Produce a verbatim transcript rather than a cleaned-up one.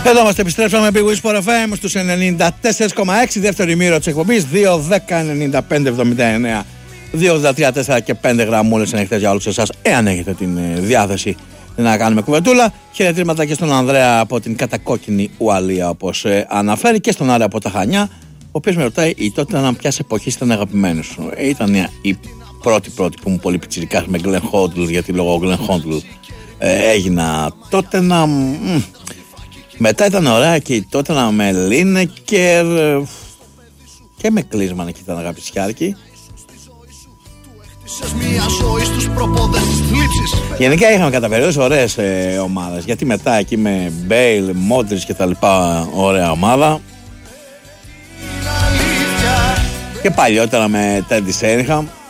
Εδώ είμαστε, επιστρέψαμε Big Wins Sport εφ εμ στους ενενήντα τέσσερα κόμμα έξι, δεύτερη ημίρο της εκπομπής, δύο δέκα ενενήντα πέντε εβδομήντα εννέα δύο ογδόντα τρία τέσσερα και πέντε γραμμούλες ανοιχτές για όλους εσάς, εάν έχετε την διάθεση να κάνουμε κουβεντούλα. Χαιρετίσματα και στον Ανδρέα από την κατακόκκινη Ουαλία, όπως ε, αναφέρει, και στον Άρη από τα Χανιά, ο οποίος με ρωτάει η τότε να ποιας εποχής ήταν αγαπημένος σου. Ε, ήταν η πρώτη πρώτη που ήμουν πολύ πιτσιρικάς με Glenn Hoddle, γιατί λόγω Glenn Hoddle ε, έγινα τότε να... Μ, μετά ήταν ωραία και η τότε να με Λίνεκερ και με Κλίσμαν, εκεί ήταν αγαπησιάρκη. Γενικά είχαμε κατά περίοδους ωραίες ε, ομάδες, γιατί μετά εκεί με Μπέιλ, Μόντριτς και τα λοιπά, ωραία ομάδα. Και παλιότερα με Τέντι Σέριγχαμ.